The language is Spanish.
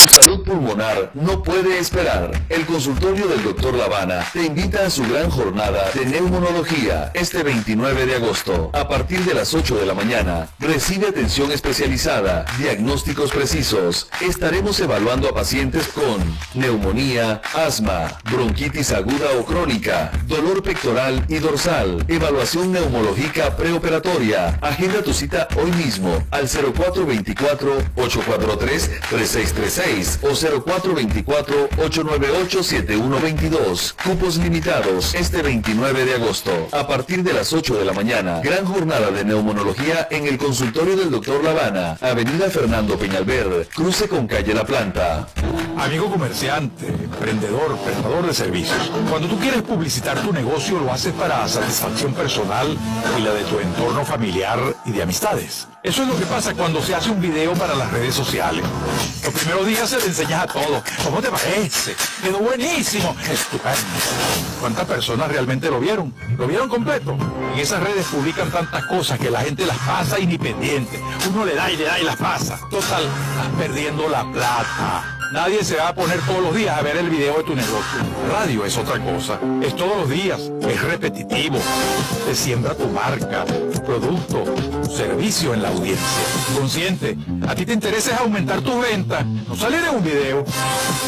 salud pulmonar no puede esperar. El consultorio del Dr. La Habana te invita a su gran jornada de neumonología este 29 de agosto. A partir de las 8 de la mañana, recibe atención especializada, diagnósticos precisos. Estaremos evaluando a pacientes con neumonía, asma, bronquitis aguda o crónica, dolor pectoral y dorsal, evaluación neumológica preoperatoria. Agenda tu cita hoy mismo al 0424-843-3636 o 0424-898-7122. Cupos limitados este 29 de agosto. A partir de las 8 de la mañana, gran jornada de neumonología en el consultorio del Dr. La Habana, Avenida Fernando Peñalver, cruce con calle La Planta. Amigo comerciante, emprendedor, prestador de servicios, cuando tú quieres publicitar tu negocio lo haces para satisfacción personal y la de tu entorno familiar y de amistades. Eso es lo que pasa cuando se hace un video para las redes sociales. Los primeros días se le enseñas a todo. ¿Cómo te parece? Quedó buenísimo. Estupendo. ¿Cuántas personas realmente lo vieron? ¿Lo vieron completo? En esas redes publican tantas cosas que la gente las pasa y ni pendiente. Uno le da y las pasa. Total, estás perdiendo la plata. Nadie se va a poner todos los días a ver el video de tu negocio. Radio es otra cosa. Es todos los días. Es repetitivo. Te siembra tu marca, tu producto, tu servicio en la audiencia. Consciente, a ti te interesa es aumentar tus ventas, no salir en un video.